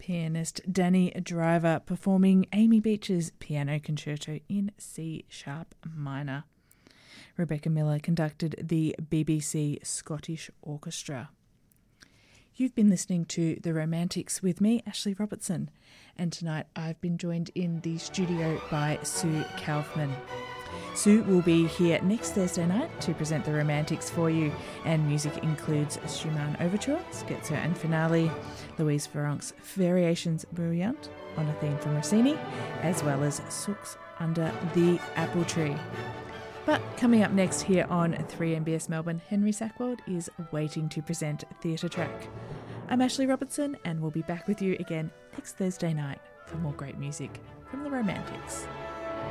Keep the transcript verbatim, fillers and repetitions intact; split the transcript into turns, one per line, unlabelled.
pianist Danny Driver performing Amy Beach's Piano Concerto in C sharp minor. Rebecca Miller conducted the B B C Scottish Orchestra. You've been listening to The Romantics with me, Ashley Robertson, and tonight I've been joined in the studio by Sue Kaufman. Sue will be here next Thursday night to present The Romantics for you, and music includes Schumann Overture, Scherzo and Finale, Louise Farrenc's Variations Brilliant on a theme from Rossini, as well as Sooks Under the Apple Tree. But coming up next here on three M B S Melbourne, Henry Sackwald is waiting to present Theatre Track. I'm Ashley Robertson, and we'll be back with you again next Thursday night for more great music from The Romantics.